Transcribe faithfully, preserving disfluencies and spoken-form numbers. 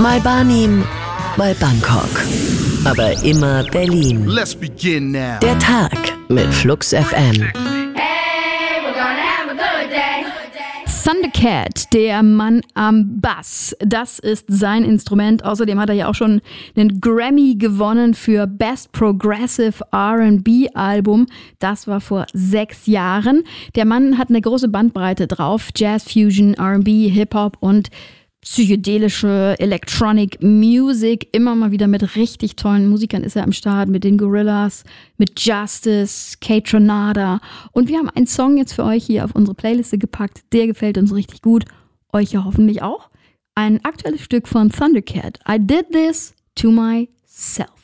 Mal Barnim, mal Bangkok. Aber immer Berlin. Let's begin now. Der Tag mit Flux F M. Hey, we're gonna have a good day. Thundercat, der Mann am Bass, das ist sein Instrument. Außerdem hat er ja auch schon einen Grammy gewonnen für Best Progressive R and B Album. Das war vor sechs Jahren. Der Mann hat eine große Bandbreite drauf. Jazz, Fusion, R and B, Hip-Hop und psychedelische Electronic Music. Immer mal wieder mit richtig tollen Musikern ist er am Start. Mit den Gorillas, mit Justice, Kaytranada. Und wir haben einen Song jetzt für euch hier auf unsere Playliste gepackt. Der gefällt uns richtig gut. Euch ja hoffentlich auch. Ein aktuelles Stück von Thundercat. I did this to myself.